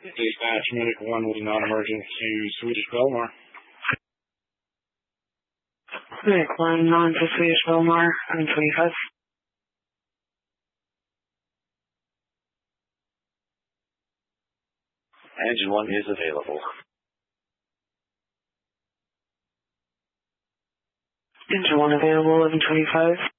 Dispatch, Munich 1 was non-emergent to Swedish Belmar. Munich 1, non to Swedish Belmar, 25. Engine 1 is available. Engine 1 available, 1125.